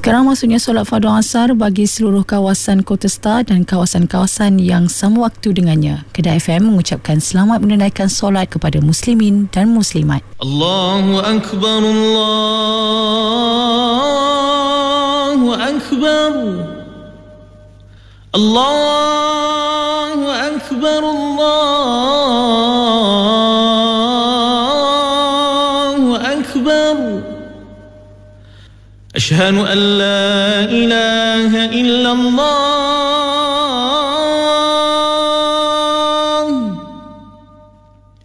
Sekarang maksudnya solat fardu asar bagi seluruh kawasan Kota Star dan kawasan-kawasan yang sama waktu dengannya. Kedah FM mengucapkan selamat menunaikan solat kepada muslimin dan muslimat. Allahu Akbar, Allahu Akbar, Allahu Akbar, Allahu Akbar. أشهد أن لا إله إلا الله